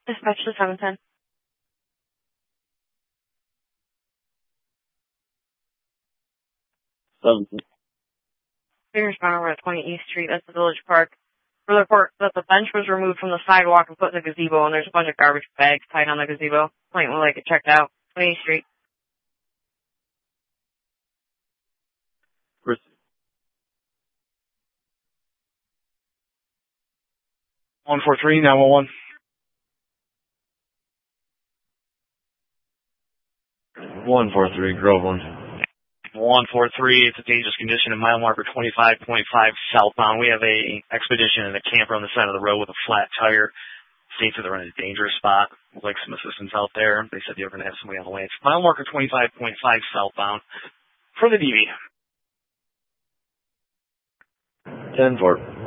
Dispatch to 710. Fingers found over at 20 East Street. That's the Village Park. For the report that the bench was removed from the sidewalk and put in the gazebo, and there's a bunch of garbage bags tied on the gazebo. Client would like it checked out. 20 East Street. 143, 911. 143, Groveland. 143, it's a dangerous condition in mile marker 25.5 southbound. We have a expedition and a camper on the side of the road with a flat tire. States that they're in a dangerous spot. Would like some assistance out there. They said they were going to have somebody on the way. It's mile marker 25.5 southbound for the DV. 10-4.